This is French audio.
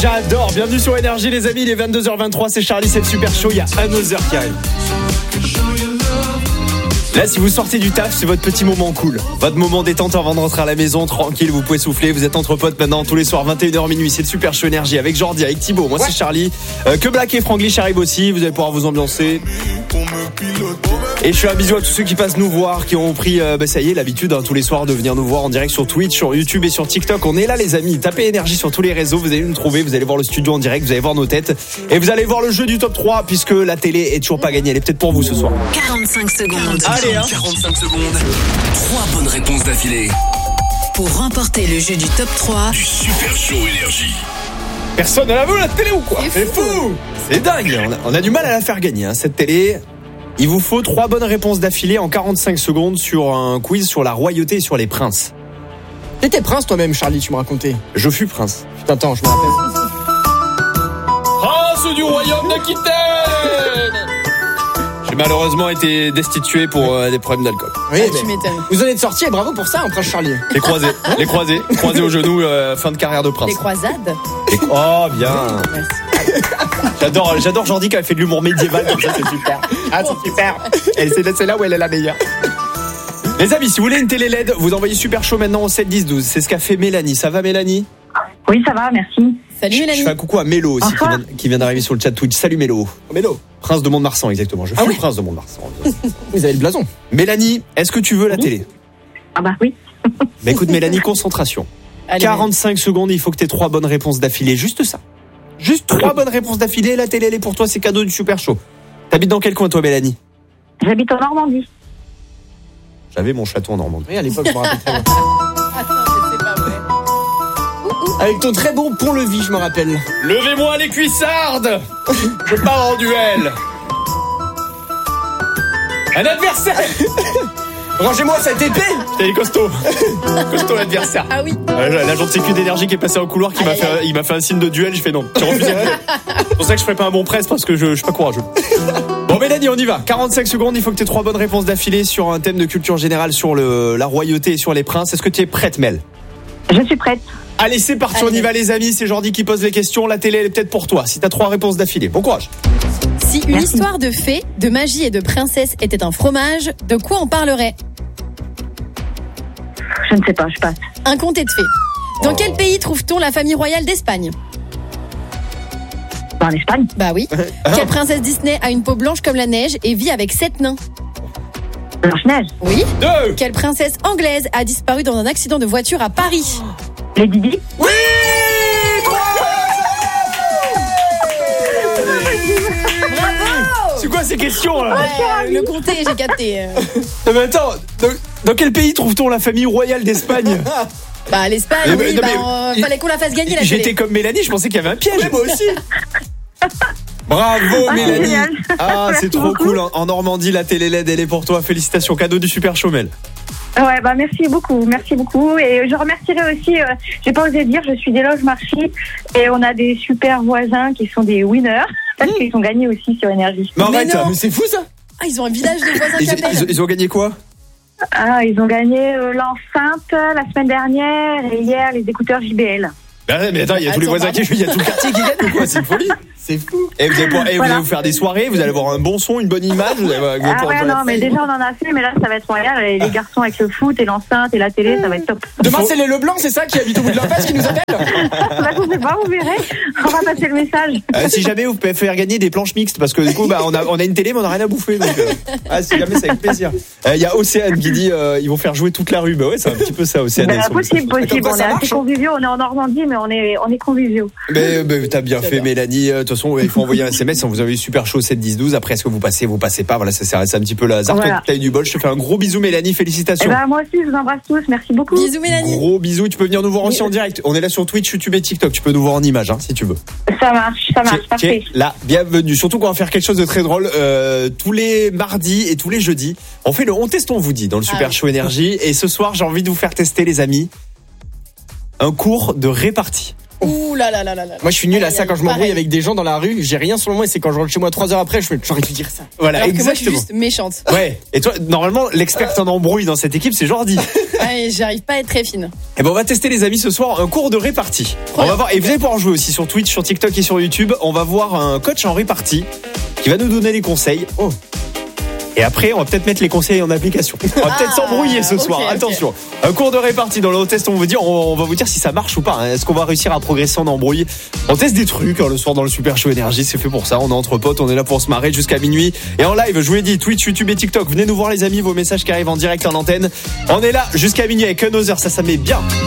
j'adore. Bienvenue sur Énergie les amis, il est 22h23, c'est Charlie, c'est le super show, il y a Another qui arrive. Là, si vous sortez du taf, c'est votre petit moment cool. Votre moment détente avant de rentrer à la maison, tranquille, vous pouvez souffler. Vous êtes entre potes maintenant, tous les soirs, 21h minuit. C'est le super show Énergie avec Jordi, avec Thibaut. Moi, c'est Charlie. Que Black et Franglish arrivent aussi. Vous allez pouvoir vous ambiancer. Et je fais un bisou à tous ceux qui passent nous voir, qui ont pris, ça y est, l'habitude, tous les soirs de venir nous voir en direct sur Twitch, sur YouTube et sur TikTok. On est là, les amis. Tapez Énergie sur tous les réseaux. Vous allez nous trouver. Vous allez voir le studio en direct. Vous allez voir nos têtes. Et vous allez voir le jeu du top 3, puisque la télé est toujours pas gagnée. Elle est peut-être pour vous ce soir. 45 secondes. Allez, 45 secondes. 3 bonnes réponses d'affilée. Pour remporter le jeu du top 3 du super show Énergie. Personne ne la veut la télé ou quoi? C'est fou. C'est dingue. On a du mal à la faire gagner, cette télé. Il vous faut 3 bonnes réponses d'affilée en 45 secondes sur un quiz sur la royauté et sur les princes. T'étais prince toi-même, Charlie, tu me racontais. Je fus prince. Putain, attends, je me rappelle. Prince du royaume d'Aquitaine. J'ai malheureusement été destitué pour des problèmes d'alcool. Oui, tu m'étonnes. Vous en êtes sorti et bravo pour ça, prince Charlie. Les croisés au genou, fin de carrière de prince. Les croisades. Oh, bien. J'adore Jordi qui a fait de l'humour médiéval, comme ça, c'est super. Ah, c'est super. Et c'est là où elle est la meilleure. Les amis, si vous voulez une télé LED, vous envoyez super chaud maintenant au 7 10 12. C'est ce qu'a fait Mélanie. Ça va, Mélanie? Oui, ça va, merci. Salut Mélanie. Je fais un coucou à Mélo aussi qui vient d'arriver sur le chat Twitch. Salut Mélo. Mélo. Prince de Mont-de-Marsan, exactement. Je suis le prince de Mont-de-Marsan. Vous avez le blason. Mélanie, est-ce que tu veux la télé? Ah bah oui. Bah écoute Mélanie, concentration. Allez, 45 secondes, il faut que tu aies 3 bonnes réponses d'affilée. Juste ça. Juste 3 bonnes réponses d'affilée. La télé, elle est pour toi. C'est cadeau du super show. T'habites dans quel coin, toi, Mélanie? J'habite en Normandie. J'avais mon château en Normandie. Oui, à l'époque, je me rappelle très bien. Attends, mais c'est pas vrai. Avec ton très bon pont-levis, je me rappelle. Levez-moi les cuissardes. Je pars en duel. Un adversaire. Rangez-moi cette épée. T'es costaud. Costaud l'adversaire. Ah oui. L'agent de sécu d'énergie qui est passé en couloir, il m'a fait un signe de duel. Je fais non. J'ai refusé. C'est pour ça que je ferai pas un bon presse parce que je suis pas courageux. Bon Mélanie, on y va. 45 secondes, il faut que tu aies 3 bonnes réponses d'affilée sur un thème de culture générale sur la royauté et sur les princes. Est-ce que tu es prête, Mel? Je suis prête. Allez, c'est parti, on y va les amis. C'est Jordi qui pose les questions. La télé, elle est peut-être pour toi. Si t'as 3 réponses d'affilée, bon courage. Si une histoire de fées, de magie et de princesse était un fromage, de quoi on parlerait? Je ne sais pas, je passe. Un conte de fées. Dans quel pays trouve-t-on la famille royale d'Espagne? En Espagne. Bah oui. Quelle princesse Disney a une peau blanche comme la neige et vit avec 7 nains? Blanche-Neige. Oui. 2. Quelle princesse anglaise a disparu dans un accident de voiture à Paris? Lady Di. Oui. C'est quoi ces questions là? Le comté, j'ai capté. Non mais attends, dans quel pays trouve-t-on la famille royale d'Espagne? Bah l'Espagne, oui, fallait qu'on la fasse gagner la télé. J'étais comme Mélanie, je pensais qu'il y avait un piège. Oui, moi aussi. Bravo Mélanie. Génial. Ah, c'est Merci trop beaucoup. cool. En Normandie, la télé LED, elle est pour toi. Félicitations, cadeau du super show, Mel. Ouais, bah merci beaucoup. Et je remercierai aussi, j'ai pas osé dire, je suis des loges Marchis et on a des super voisins qui sont des winners parce qu'ils ont gagné aussi sur Énergie. Mais arrête, non. mais c'est fou ça. Ah, ils ont un village de voisins qui appellent. Ils ont gagné quoi? Ah, ils ont gagné l'enceinte la semaine dernière et hier les écouteurs JBL. Bah ouais, mais attends, il y a tous les voisins il y a tout le quartier qui gagne ou quoi? C'est une folie. C'est fou. Et vous allez pouvoir, vous Voilà. allez vous faire des soirées, vous allez avoir un bon son, une bonne image. Vous allez Ah ouais, non, mais déjà on en a fait, mais là ça va être royal. Et les garçons avec le foot et l'enceinte et la télé, ça va être top. Demain, c'est les Leblanc, c'est ça, qui habite au bout de l'impasse qui nous appelle? Bah, je sais pas, vous verrez. On va passer le message. Si jamais vous pouvez faire gagner des planches mixtes, parce que du coup, bah, on a une télé, mais on n'a rien à bouffer. Donc, si jamais, c'est avec plaisir. Il y a Océane qui dit, ils vont faire jouer toute la rue. Bah ouais, c'est un petit peu ça, Océane. Bah, possible. Comme quoi, On est ça assez marche, hein. conviviaux. On est en Normandie, mais on est conviviaux. Mais t'as bien fait, Mélanie. De toute façon, il faut envoyer un SMS. On vous avez eu super chaud 7 10 12. Après, est-ce que vous passez pas? Voilà, ça c'est un petit peu le hasard. Voilà. Toi, t'as eu du bol. Je te fais un gros bisou, Mélanie. Et Félicitations. bah, moi aussi, je vous embrasse tous. Merci beaucoup. Bisous Mélanie. Gros bisous. Tu peux venir nous voir aussi en direct. On est là sur Twitch, YouTube et TikTok. Tu peux nous voir en image, si tu veux. Ça marche, parfait. Là, bienvenue. Surtout qu'on va faire quelque chose de très drôle tous les mardis et tous les jeudis. On fait le on teste, on vous dit dans le super show Énergie. Et ce soir, j'ai envie de vous faire tester, les amis, un cours de répartie. Ouh là là là là là. Moi, je suis nul à ça quand je m'embrouille Pareil. avec des gens dans la rue. J'ai rien sur le moment et c'est quand je rentre chez moi 3 heures après, j'aurais dû dire ça. Voilà, Alors que moi, je exactement. suis juste méchante. Ouais. Et toi, normalement, l'experte en embrouille dans cette équipe, c'est Jordi. Ouais, j'arrive pas à être très fine. Et ben, on va tester, les amis, ce soir, un cours de répartie. On va voir, et vous allez pouvoir jouer aussi sur Twitch, sur TikTok et sur YouTube. On va voir un coach en répartie qui va nous donner des conseils. Oh. Et après, on va peut-être mettre les conseils en application. On va peut-être s'embrouiller ce soir. ok, ok. Attention. Un cours de répartie. Dans le test, on va vous dire si ça marche ou pas. hein. Est-ce qu'on va réussir à progresser en embrouille? On teste des trucs le soir dans le Super Show Énergie. C'est fait pour ça. On est entre potes. On est là pour se marrer jusqu'à minuit. Et en live, je vous l'ai dit, Twitch, YouTube et TikTok. Venez nous voir, les amis. Vos messages qui arrivent en direct en antenne. On est là jusqu'à minuit avec Another. Ça met bien.